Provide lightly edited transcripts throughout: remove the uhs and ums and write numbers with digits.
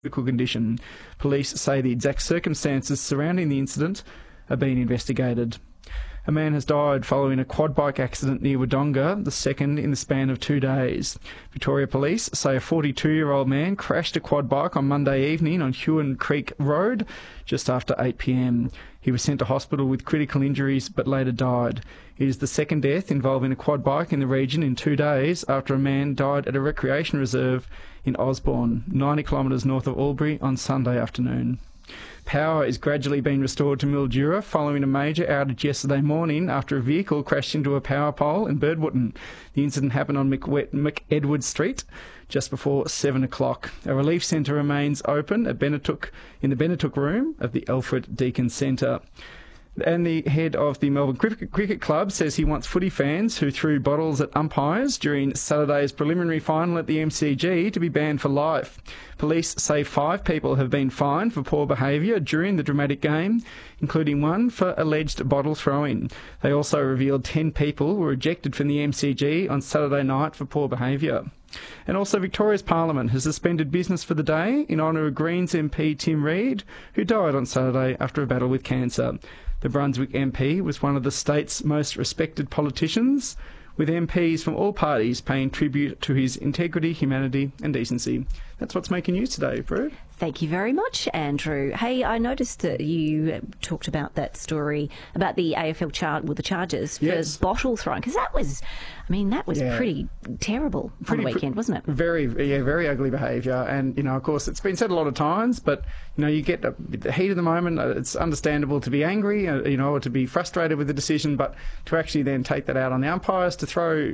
critical condition. Police say the exact circumstances surrounding the incident are being investigated. A man has died following a quad bike accident near Wodonga, the second in the span of 2 days. Victoria Police say a 42-year-old man crashed a quad bike on Monday evening on Huon Creek Road just after 8 p.m. He was sent to hospital with critical injuries but later died. It is the second death involving a quad bike in the region in 2 days after a man died at a recreation reserve in Osborne, 90 kilometres north of Albury, on Sunday afternoon. Power is gradually being restored to Mildura following a major outage yesterday morning after a vehicle crashed into a power pole in Birdwotton. The incident happened on McEdward Street just before 7 o'clock. A relief centre remains open at in the Benetook room of the Alfred Deakin Centre. And the head of the Melbourne Cricket Club says he wants footy fans who threw bottles at umpires during Saturday's preliminary final at the MCG to be banned for life. Police say 5 people have been fined for poor behaviour during the dramatic game, including one for alleged bottle throwing. They also revealed 10 people were ejected from the MCG on Saturday night for poor behaviour. And also Victoria's Parliament has suspended business for the day in honour of Greens MP Tim Reid, who died on Saturday after a battle with cancer. The Brunswick MP was one of the state's most respected politicians, with MPs from all parties paying tribute to his integrity, humanity and decency. That's what's making news today, Prue. Thank you very much, Andrew. Hey, I noticed that you talked about that story about the AFL the charges for bottle throwing, because that was pretty terrible on the weekend, wasn't it? Very ugly behaviour. And, of course, it's been said a lot of times, but, you get the heat of the moment. It's understandable to be angry, or to be frustrated with the decision, but to actually then take that out on the umpires, to throw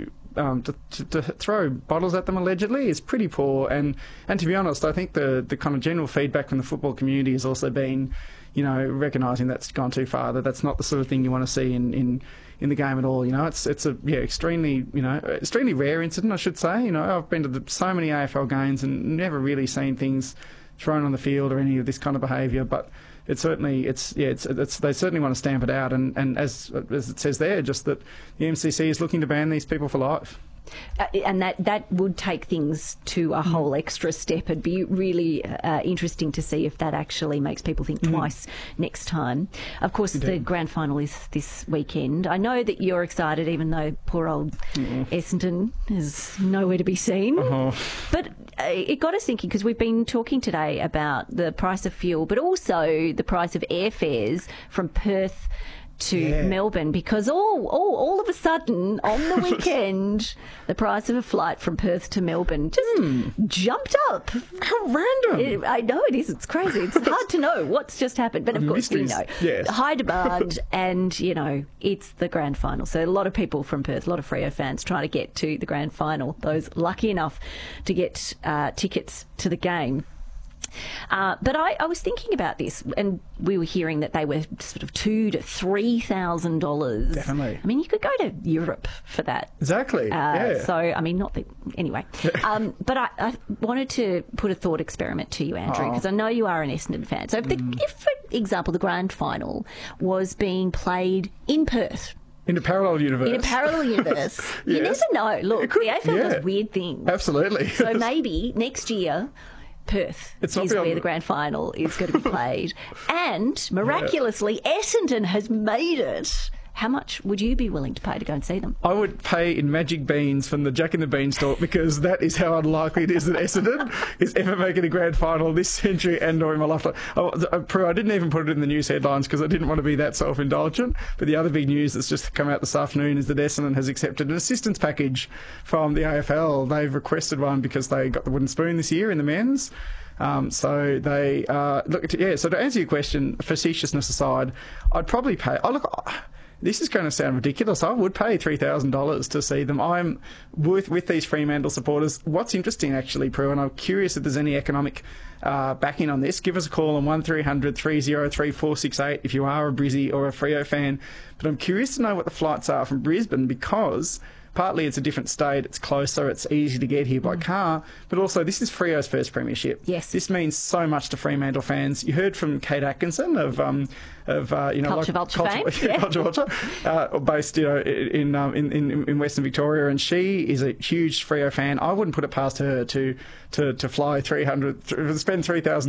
to throw bottles at them allegedly is pretty poor. And to be honest, I think the kind of general feedback from the football community has also been, recognising that's gone too far, that's not the sort of thing you want to see in the game at all. It's extremely rare incident, I should say. I've been to so many AFL games and never really seen things thrown on the field or any of this kind of behaviour, but they certainly want to stamp it out, and as it says there, just that the MCC is looking to ban these people for life. And that would take things to a whole extra step. It'd be really interesting to see if that actually makes people think twice next time. Of course, the grand final is this weekend. I know that you're excited, even though poor old Essendon is nowhere to be seen. But it got us thinking, because we've been talking today about the price of fuel, but also the price of airfares from Perth to Melbourne, because all of a sudden on the weekend the price of a flight from Perth to Melbourne just jumped up. How random. I know it is. It's crazy. It's hard to know what's just happened, but of course we know. High demand, and it's the grand final, so a lot of people from Perth, a lot of Freo fans trying to get to the grand final, those lucky enough to get tickets to the game. But I was thinking about this, and we were hearing that they were sort of $2,000 to $3,000. Definitely. I mean, you could go to Europe for that. Exactly. So, I mean, not that... Anyway. But I wanted to put a thought experiment to you, Andrew, because I know you are an Essendon fan. So if, for example, the grand final was being played in Perth... In a parallel universe. You never know. Look, the AFL does weird things. Absolutely. So maybe next year... Perth is where the grand final is going to be played. And miraculously, Essendon has made it. How much would you be willing to pay to go and see them? I would pay in magic beans from the Jack and the Beanstalk, because that is how unlikely it is that Essendon is ever making a grand final this century and or in my lifetime. I didn't even put it in the news headlines because I didn't want to be that self-indulgent. But the other big news that's just come out this afternoon is that Essendon has accepted an assistance package from the AFL. They've requested one because they got the wooden spoon this year in the men's. So they So to answer your question, facetiousness aside, I'd probably pay. This is going to sound ridiculous. I would pay $3,000 to see them. I'm with these Fremantle supporters. What's interesting, actually, Prue, and I'm curious if there's any economic backing on this. Give us a call on 1300 303 468 if you are a Brizzy or a Freo fan. But I'm curious to know what the flights are from Brisbane, because partly it's a different state, it's closer, it's easy to get here by car, but also this is Freo's first premiership. Yes. This means so much to Fremantle fans. You heard from Kate Atkinson of Culture Vulture fame, yeah. Culture Vulture, based in Western Victoria, and she is a huge Freo fan. I wouldn't put it past her to fly spend $3,000